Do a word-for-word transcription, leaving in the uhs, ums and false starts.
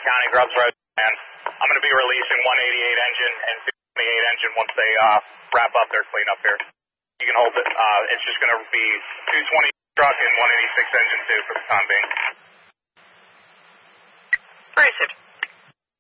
County, Grubbs Road, and I'm going to be releasing one eighty-eight engine and two twenty-eight engine once they uh, wrap up their cleanup here. You can hold it. Uh, it's just going to be two twenty truck and one eighty-six engine too for the time being. Where is it?